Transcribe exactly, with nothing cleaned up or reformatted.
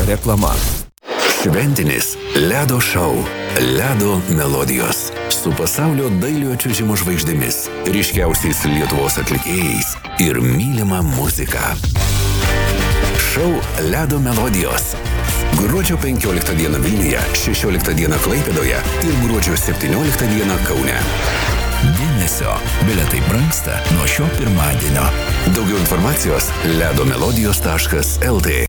reklama. Šventinis ledo šou Ledo melodijos su pasaulio dailiojo čiuožimo žvaigždėmis, ryškiausiais Lietuvos atlikėjais ir mylima muzika. Šou Ledo melodijos. Gruodžio penkioliktą dieną Vilniuje, šešioliktą dieną Klaipėdoje ir gruodžio septynioliktą dieną Kaune. Dėmesio, bilietai brangsta nuo šio pirmadienio. Daugiau informacijos ledo melodijos taškas el tė.